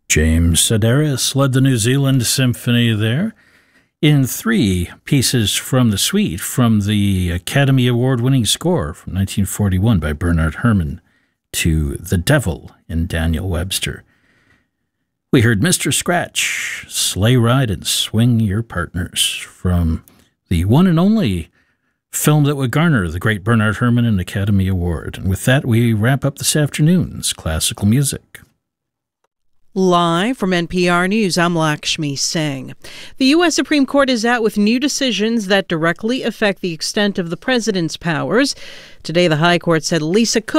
James Sedaris led the New Zealand Symphony there in 3 pieces from the suite from the Academy Award-winning score from 1941 by Bernard Herrmann to The Devil in Daniel Webster. We heard Mr. Scratch, Sleigh Ride and Swing Your Partners from the one and only film that would garner the great Bernard Herrmann an Academy Award. And with that, we wrap up this afternoon's classical music. Live from NPR News, I'm Lakshmi Singh. The U.S. Supreme Court is out with new decisions that directly affect the extent of the president's powers. Today, the High Court said Lisa Cook